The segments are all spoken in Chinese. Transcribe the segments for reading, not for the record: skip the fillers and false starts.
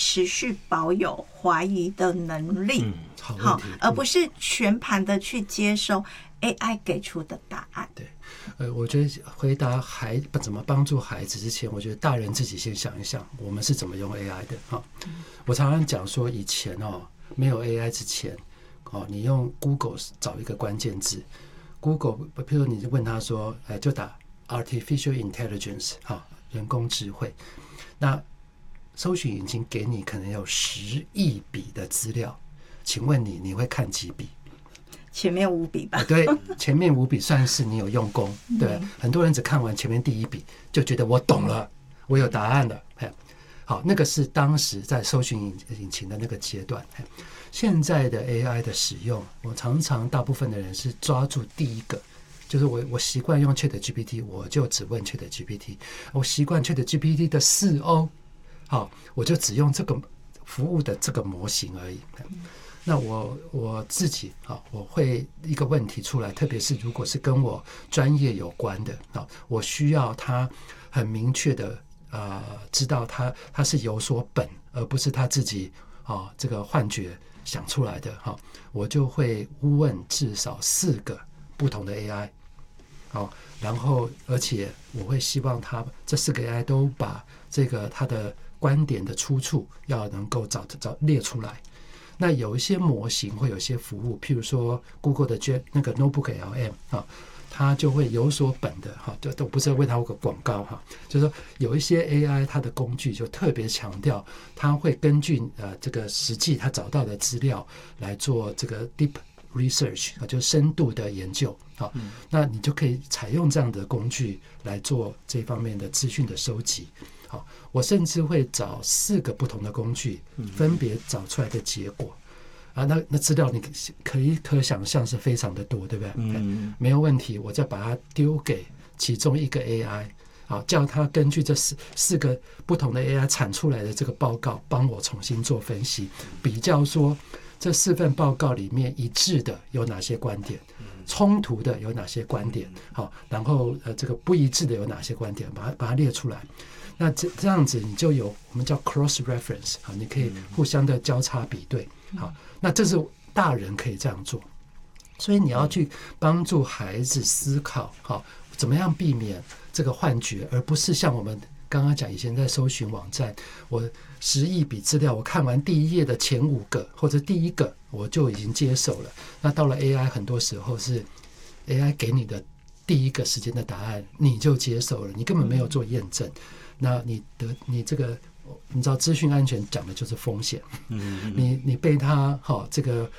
持续保有怀疑的能力， 好， 而不是全盘的去接收 AI 给出的答案。 对，我觉得回答怎么帮助孩子之前，我觉得大人自己先想一想，我们是怎么用 AI 的。我常常讲说，以前没有 AI 之前，你用 Google 找一个关键字 ，Google， 譬如你问他说，就打 Artificial Intelligence， 人工智慧，那搜寻引擎给你可能有10亿笔的资料，请问你会看几笔？ 前面5笔吧。 对，前面5笔算是你有用功。对，很多人只看完前面第1笔就觉得我懂了，我有答案了。好，那个是当时在搜寻引擎的那个阶段。现在的 AI 的使用，我常常大部分的人是抓住第一个，就是我习惯用 ChatGPT， 我就只问 ChatGPT， 我习惯 ChatGPT 的4O， 好，我就只用这个服务的这个模型而已。那我自己我会一个问题出来，特别是如果是跟我专业有关的我需要他很明确的知道他是有所本，而不是他自己这个幻觉想出来的我就会问至少4个不同的 AI，然后而且我会希望他这4个 AI 都把这个他的观点的出处要能够找列出来。那有一些模型会有一些服务，譬如说 Google 的那个 Notebook LM 它就会有所本的就都不是为它有个广告就是说有一些 AI 它的工具就特别强调，它会根据这个实际它找到的资料来做这个 deep research 就是深度的研究那你就可以采用这样的工具来做这方面的资讯的收集。我甚至会找4个不同的工具，分别找出来的结果那资料你可想象是非常的多，对不对？没有问题，我再把它丢给其中一个 AI，叫他根据这四个不同的 AI 产出来的这个报告，帮我重新做分析，比较说这4份报告里面一致的有哪些观点，冲突的有哪些观点，然后这个不一致的有哪些观点，把它列出来。那这样子你就有我们叫 cross reference， 你可以互相的交叉比对。那这是大人可以这样做，所以你要去帮助孩子思考怎么样避免这个幻觉，而不是像我们刚刚讲以前在搜寻网站，我10亿笔资料，我看完第1页的前5个或者第1个我就已经接受了。那到了 AI 很多时候是 AI 给你的第1个时间的答案你就接受了，你根本没有做验证。那你这个你知道资讯安全讲的就是风险，你被他这个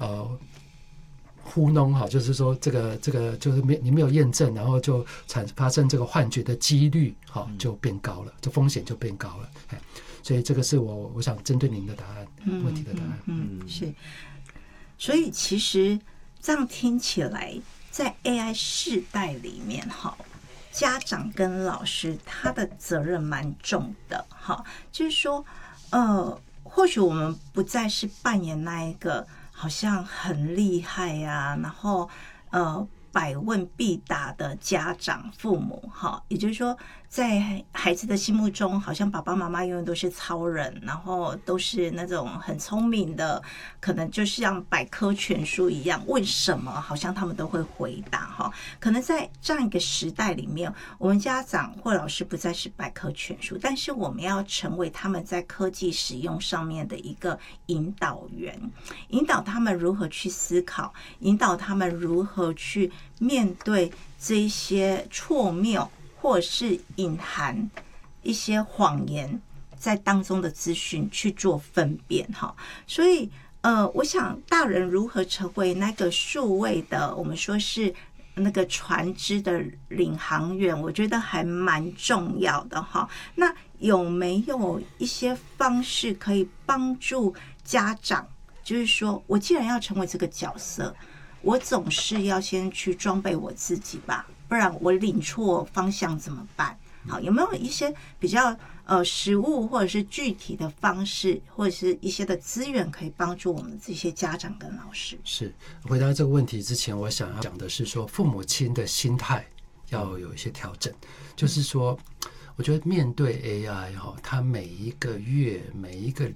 糊弄就是说这个就是你没有验证，然后就发生这个幻觉的几率就变高了，这风险就变高了。所以这个是我想针对您的答案，问题的答案。 是。所以其实这样听起来，在 AI 世代里面家长跟老师他的责任蛮重的就是说或许我们不再是扮演那一个好像很厉害然后百问必答的家长父母也就是说在孩子的心目中好像爸爸妈妈永远都是超人，然后都是那种很聪明的，可能就像百科全书一样，问什么好像他们都会回答可能在这样一个时代里面，我们家长或老师不再是百科全书，但是我们要成为他们在科技使用上面的一个引导员，引导他们如何去思考，引导他们如何去面对这些错谬或者是隐含一些谎言在当中的资讯去做分辨所以我想大人如何成为那个数位的我们说是那个船只的领航员，我觉得还蛮重要的那有没有一些方式可以帮助家长，就是说我既然要成为这个角色，我总是要先去装备我自己吧，不然我领错方向怎么办？好，有没有一些比较实务或者是具体的方式，或者是一些的资源可以帮助我们这些家长跟老师？ 是，回答这个问题之前，我想要讲的是说，父母亲的心态要有一些调整，就是说，我觉得面对 AI 它每一个月每一个